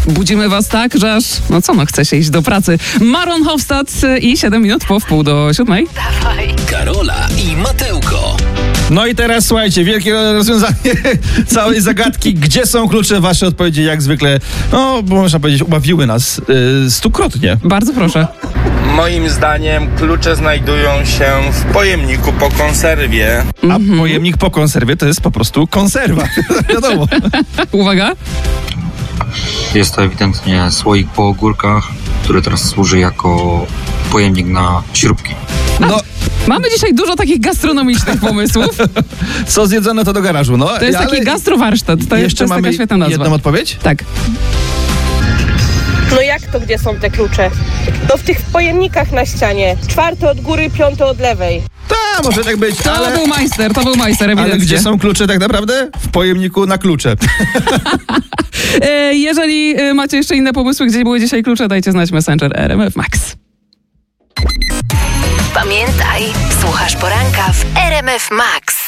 Budzimy was tak, że aż, chce się iść do pracy. Maron Hofstad i 7 minut po 6:30. Dawaj. Karola i Matełko. No i teraz słuchajcie, wielkie rozwiązanie całej zagadki. Gdzie są klucze? Wasze odpowiedzi jak zwykle, można powiedzieć, ubawiły nas stukrotnie. Bardzo proszę. Moim zdaniem klucze znajdują się w pojemniku po konserwie. A pojemnik po konserwie to jest po prostu konserwa. Wiadomo. Uwaga. Jest to ewidentnie słoik po ogórkach, który teraz służy jako pojemnik na śrubki. Mamy dzisiaj dużo takich gastronomicznych pomysłów. Co zjedzone to do garażu. To jest taki gastrowarsztat. To jest taka świetna nazwa. Jedną odpowiedź? Tak. No jak to, gdzie są te klucze? To w tych pojemnikach na ścianie. 4 od góry, 5 od lewej. Może tak być, To był majster ewidentnie. Ale gdzie są klucze tak naprawdę? W pojemniku na klucze. Jeżeli macie jeszcze inne pomysły, gdzie były dzisiaj klucze, dajcie znać Messenger RMF Max. Pamiętaj, słuchasz poranka w RMF Max.